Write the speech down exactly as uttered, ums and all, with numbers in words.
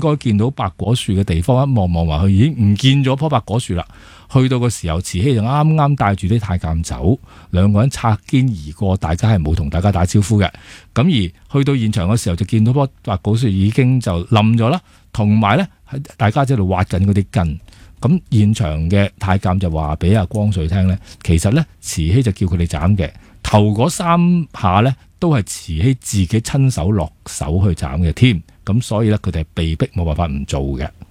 該見到白果樹嘅地方，一望望埋去已經唔見咗棵白果樹啦。去到嘅時候，慈禧就啱啱帶住啲太監走，兩個人擦肩而過，大家係冇同大家打招呼嘅。咁而去到現場嘅時候，就見到棵白果樹已經就冧咗啦，同埋咧喺大家喺度挖緊嗰啲根。咁現場嘅太監就話俾阿光緒聽咧，其實咧慈禧就叫佢哋斬嘅，頭嗰三下咧都係慈禧自己親手落手去斬嘅添。咁所以咧佢哋係被逼冇辦法唔做嘅。